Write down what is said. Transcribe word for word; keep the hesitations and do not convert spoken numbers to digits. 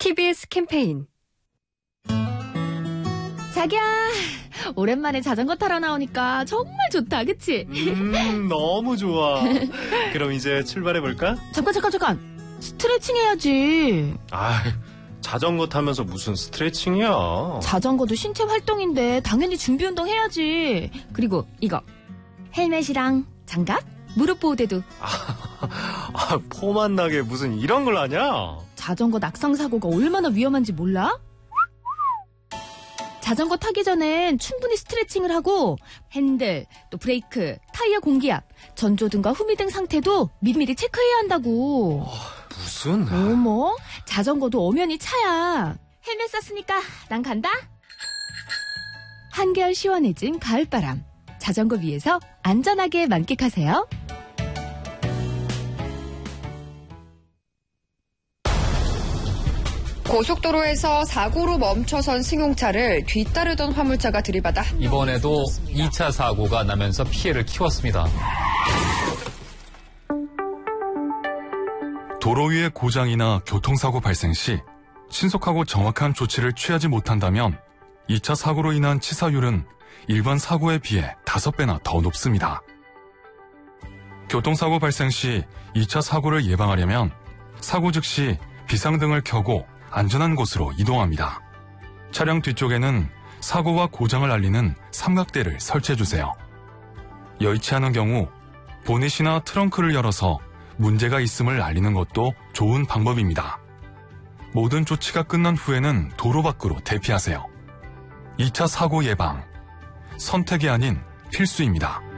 티비에스 캠페인. 자기야, 오랜만에 자전거 타러 나오니까 정말 좋다, 그치? 음, 너무 좋아. 그럼 이제 출발해볼까? 잠깐, 잠깐, 잠깐. 스트레칭 해야지. 아, 자전거 타면서 무슨 스트레칭이야. 자전거도 신체 활동인데 당연히 준비 운동 해야지. 그리고 이거, 헬멧이랑 장갑, 무릎 보호대도. 아, 폼안 나게 무슨 이런 걸 하냐? 자전거 낙상 사고가 얼마나 위험한지 몰라? 자전거 타기 전엔 충분히 스트레칭을 하고 핸들, 또 브레이크, 타이어 공기압, 전조등과 후미등 상태도 미리미리 체크해야 한다고. 어, 무슨... 어머, 자전거도 엄연히 차야. 헬멧 썼으니까 난 간다. 한결 시원해진 가을바람. 자전거 위에서 안전하게 만끽하세요. 고속도로에서 사고로 멈춰선 승용차를 뒤따르던 화물차가 들이받아 이번에도 이 차 사고가 나면서 피해를 키웠습니다. 도로 위의 고장이나 교통사고 발생 시 신속하고 정확한 조치를 취하지 못한다면 이 차 사고로 인한 치사율은 일반 사고에 비해 다섯 배나 더 높습니다. 교통사고 발생 시 이 차 사고를 예방하려면 사고 즉시 비상등을 켜고 안전한 곳으로 이동합니다. 차량 뒤쪽에는 사고와 고장을 알리는 삼각대를 설치해주세요. 여의치 않은 경우 보닛이나 트렁크를 열어서 문제가 있음을 알리는 것도 좋은 방법입니다. 모든 조치가 끝난 후에는 도로 밖으로 대피하세요. 이 차 사고 예방, 선택이 아닌 필수입니다.